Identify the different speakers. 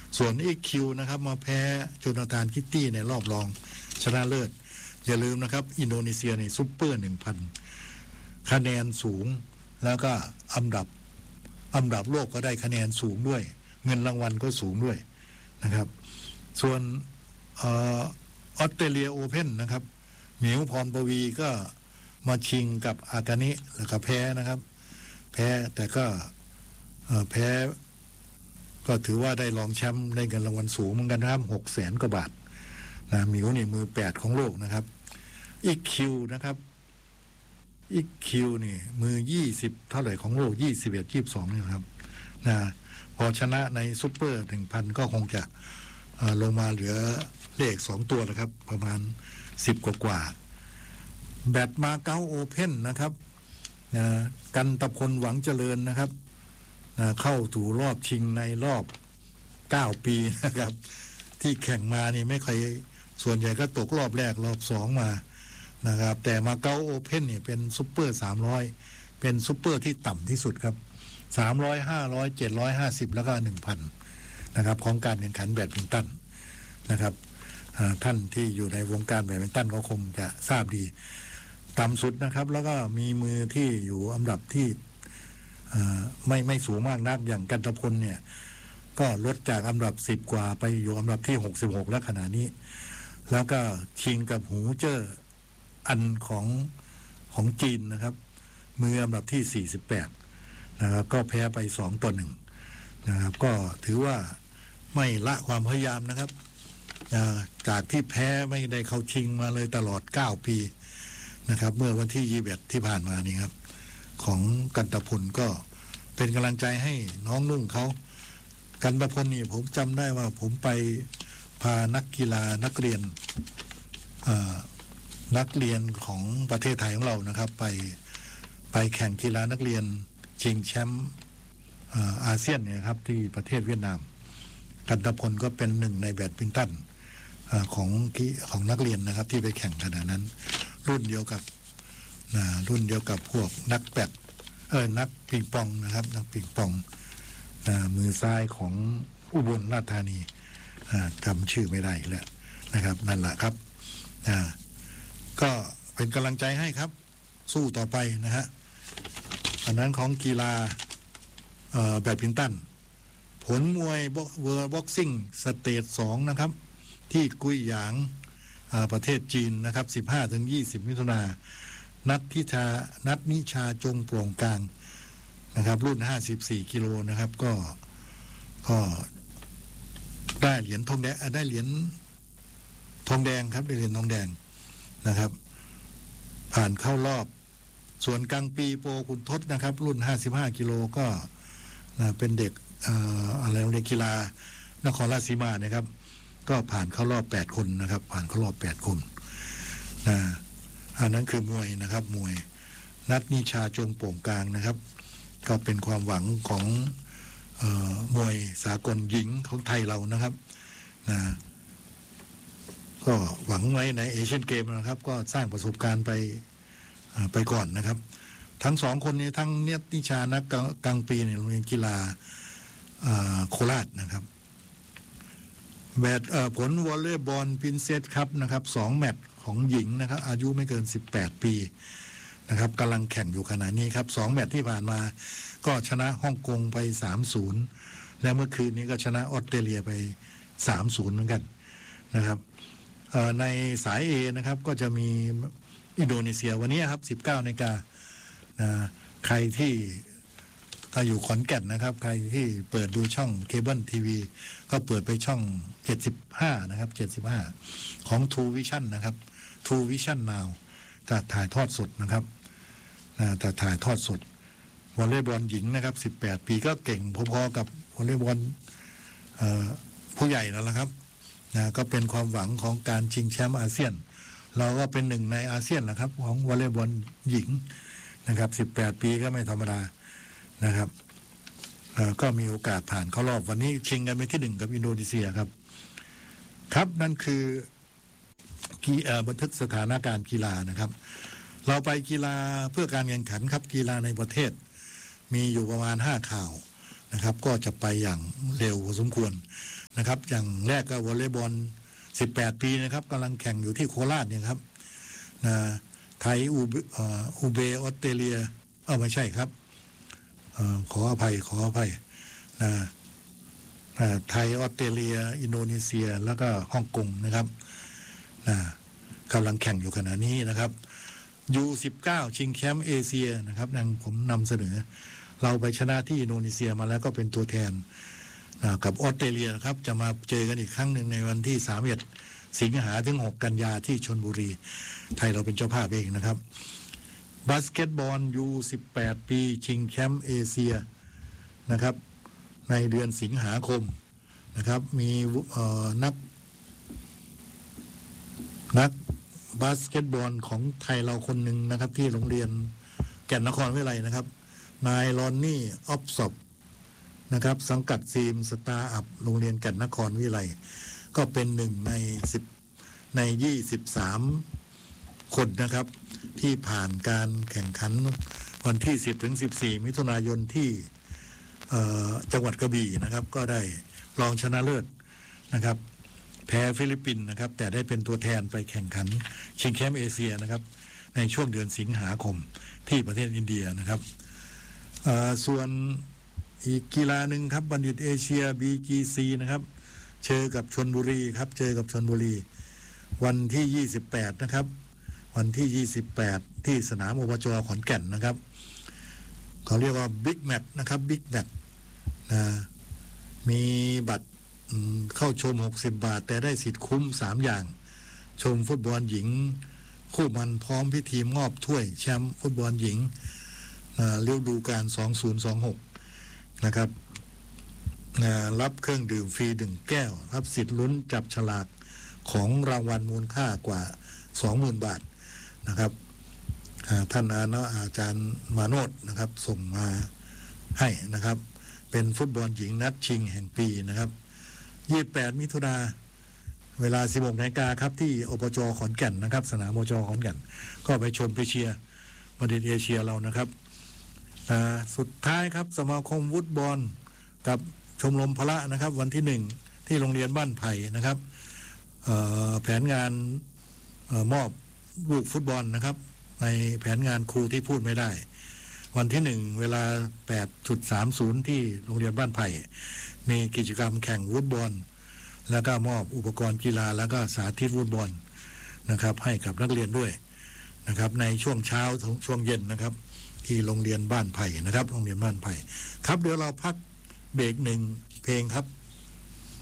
Speaker 1: ส่วนอีคิวนะครับมาแพ้โจนาธานคิตตี้ในรอบรองชนะเลิศอย่าลืมนะครับอินโดนีเซียในซุปเปอร์ 1,000 คะแนนสูงแล้วก็อันดับโลกก็ได้คะแนนสูงด้วยเงินรางวัลก็สูงด้วยนะครับส่วนออสเตรเลียโอเพ่นนะครับเหมียวพรปวีก็มาชิงกับอากานิแล้วก็แพ้นะครับแพ้แต่ก็แพ้ก็ถือว่าได้รองแชมป์ได้เงินรางวัลสูงเหมือนกันนะครับ600,000 กว่าบาทนะหมิวนี่มือ8ของโลกนะครับอีคิวนะครับอีคิวนี่มือ20เท่าไหร่ของโลก21 22นี่ครับนะพอชนะในซุปเปอร์ 1,000 ก็คงจะลงมาเหลือเลข2ตัวแล้วครับประมาณ10กว่าแบดมาเก๊าโอเพ่นนะครับกันตะพลหวังเจริญนะครับเข้าสู่รอบชิงในรอบ9ปีนะครับที่แข่งมานี่ไม่เคยส่วนใหญ่ก็ตกรอบแรกรอบ2มานะครับแต่มาเก๊าโอเพ่นเนี่ยเป็นซุปเปอร์300เป็นซุปเปอร์ที่ต่ำที่สุดครับ300 500 750แล้วก็ 1,000 นะครับของการแข่งขันแบดมินตันนะครับท่านที่อยู่ในวงการแบดมินตันก็คงจะทราบดีต่ำสุดนะครับแล้วก็มีมือที่อยู่อันดับที่ไม่สูงมากนักอย่างกันตะพลเนี่ยก็ลดจากอันดับ10กว่าไปอยู่อันดับที่66แล้วขณะนี้แล้วก็ชิงกับหูเจ้ออันของจีนนะครับมืออันดับที่48นะครับก็แพ้ไป2-1นะครับก็ถือว่าไม่ละความพยายามนะครับจากที่แพ้ไม่ได้เข้าชิงมาเลยตลอด9ปีนะครับเมื่อวันที่21ที่ผ่านมานี่ครับของกันตะพลก็เป็นกำลังใจให้น้องนุ่งเขากันตะพลนี่ผมจำได้ว่าผมไปพานักกีฬานักเรียนของประเทศไทยของเรานะครับไปแข่งกีฬานักเรียนชิงแชมป์อาเซียนเนี่ยครับที่ประเทศเวียดนามกันตะพลก็เป็นหนึ่งในแบดมินตันของนักเรียนนะครับที่ไปแข่งขนาดนั้นรุ่นเดียวกับพวกนักแบดนักปิงปองนะครับนักปิงปองมือซ้ายของอุบลราชธานีจำชื่อไม่ได้แล้วนะครับนั่นแหละครับก็เป็นกำลังใจให้ครับสู้ต่อไปนะฮะอันนั้นของกีฬาแบดมินตันผลมวยเวิร์บ็อกซิ่งสเตจ2นะครับที่กุยหยางประเทศจีนนะครับ 15-20 มิถุนายนนัดนิชาจงโปร่งกลางนะครับรุ่น54กิโลนะครับก็ได้เหรียญทองแดงครับได้เหรียญทองแดงนะครับผ่านเข้ารอบส่วนกลางปีโปคุณทศนะครับรุ่น55กิโลก็เป็นเด็กอะไรโรงเรียนกีฬานครราชสีมานะครับก็ผ่านเข้ารอบ8คนนะครับผ่านเข้ารอบ8คนอันนั้นคือมวยนะครับมวยนัดนิชาจงโป่งกลางนะครับก็เป็นความหวังของมวยสากลหญิงของไทยเรานะครับก็หวังไว้ในเอเชียนเกมนะครับก็สร้างประสบการณ์ไปก่อนนะครับทั้งสองคนนี้ทั้งเนียนิชานักกลางปีในโรงเรียนกีฬาโคราชนะครับผลวอลเลย์บอลพรินเซสครับนะครับ2แมตช์ของหญิงนะครับอายุไม่เกิน18ปีนะครับกำลังแข่งอยู่ขณะนี้ครับ2แมตช์ที่ผ่านมาก็ชนะฮ่องกงไป 3-0 และเมื่อคืนนี้ก็ชนะออสเตรเลียไป 3-0 เหมือนกันนะครับในสาย A นะครับก็จะมีอินโดนีเซียวันนี้ครับ 19 นาฬิกาใครที่ถ้าอยู่ขอนแก่นนะครับใครที่เปิดดูช่องเคเบิลทีวีก็เปิดไปช่อง75นะครับ75ของ True Vision นะครับ True Vision Now จะถ่ายทอดสดนะครับแต่ถ่ายทอดสดวอลเลย์บอลหญิงนะครับ18ปีก็เก่งพอๆกับวอลเลย์บอลผู้ใหญ่แล้วนะครับก็เป็นความหวังของการชิงแชมป์อาเซียนเราก็เป็นหนึ่งในอาเซียนนะครับของวอลเลย์บอลหญิงนะครับ18ปีก็ไม่ธรรมดานะครับก็มีโอกาสผ่านเข้ารอบวันนี้ชิงกันไปที่1กับอินโดนีเซียครับนั่นคือบันทึกสถานการณ์กีฬานะครับเราไปกีฬาเพื่อการแข่งขันครับกีฬาในประเทศมีอยู่ประมาณ5ข่าวนะครับก็จะไปอย่างเร็วพอสมควรนะครับ อย่างแรกก็วอลเลย์บอล18 ปีนะครับกำลังแข่งอยู่ที่โคราชเนี่ยครับไทยอูเบออสเตรเลียไม่ใช่ครับขออภัยไทยออสเตรเลียอินโดนีเซียแล้วก็ฮ่องกงนะครับกำลังแข่งอยู่ขณะนี้นะครับU19ชิงแชมป์เอเชียนะครับผมนำเสนอเราไปชนะที่อินโดนีเซียมาแล้วก็เป็นตัวแทนกับออสเตรเลียนะครับจะมาเจอกันอีกครั้งหนึ่งในวันที่31 สิงหาถึง 6 กันยาที่ชลบุรีไทยเราเป็นเจ้าภาพเองนะครับบาสเกตบอลU18 ปีชิงแชมป์เอเชียนะครับในเดือนสิงหาคมนะครับมีนักบาสเกตบอลของไทยเราคนหนึ่งนะครับที่โรงเรียนแก่นนครวิทยาลัยนะครับนายลอนนี่ออฟซอบนะครับสังกัดทีมสตาร์อัพโรงเรียนแก่นนครวิทยาลัยก็เป็น1 ใน 23 คนนะครับที่ผ่านการแข่งขันวันที่ 10 ถึง 14 มิถุนายนที่จังหวัดกระบี่นะครับก็ได้รองชนะเลิศนะครับแพ้ฟิลิปปินส์นะครับแต่ได้เป็นตัวแทนไปแข่งขันชิงแชมป์เอเชียนะครับในช่วงเดือนสิงหาคมที่ประเทศอินเดียนะครับส่วนอีกกีฬาหนึ่งครับบัณฑิตเอเชีย BGC นะครับเจอกับชลบุรีครับเจอกับชลบุรีวันที่28นะครับวันที่28ที่สนามอบจ.ขอนแก่นนะครับเขาเรียกว่าบิ๊กแมตช์นะครับบิ๊กแมตช์มีบัตรเข้าชม60 บาทแต่ได้สิทธิ์คุ้ม3 อย่างชมฟุตบอลหญิงคู่มันพร้อมพิธีมอบถ้วยแชมป์ฟุตบอลหญิงฤดูกาล2026นะครับรับเครื่องดื่มฟรี1 แก้วรับสิทธิ์ลุ้นจับฉลากของรางวัลมูลค่ากว่า 20,000 บาทนะครับท่านอาจารย์มาโนดนะครับส่งมาให้นะครับเป็นฟุตบอลหญิงนัดชิงแห่งปีนะครับ28 มิถุนาเวลา 16 นาฬิกาครับที่อบจ.ขอนแก่นนะครับสนามอบจ.ขอนแก่นก็ไปชมไปเชียร์บัณฑิตเอเชียเรานะครับสุดท้ายครับสมาคมฟุตบอลกับชมรมพละนะครับวันที่ 1ที่โรงเรียนบ้านไผ่นะครับแผนงานมอบลูกฟุตบอลนะครับในแผนงานครูที่พูดไม่ได้วันที่ 1เวลา 8:30 ที่โรงเรียนบ้านไผ่มีกิจกรรมแข่งฟุตบอลแล้วก็มอบอุปกรณ์กีฬาแล้วก็สาธิตฟุตบอลนะครับให้กับนักเรียนด้วยนะครับในช่วงเช้าถึงช่วงเย็นนะครับที่โรงเรียนบ้านไผ่นะครับโรงเรียนบ้านไผ่ครับเดี๋ยวเราพักเบรก1 เพลงครับ